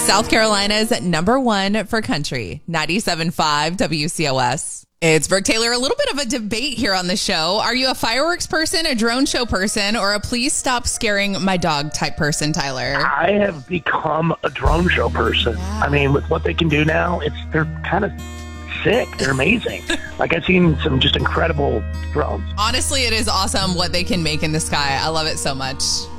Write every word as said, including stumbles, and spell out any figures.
South Carolina's number one for country, ninety-seven point five W C O S. It's Brooke Taylor. A little bit of a debate here on the show. Are you a fireworks person, a drone show person, or a please stop scaring my dog type person, Tyler? I have become a drone show person. Wow. I mean, with what they can do now, it's they're kind of sick. They're amazing. Like, I've seen some just incredible drones. Honestly, it is awesome what they can make in the sky. I love it so much.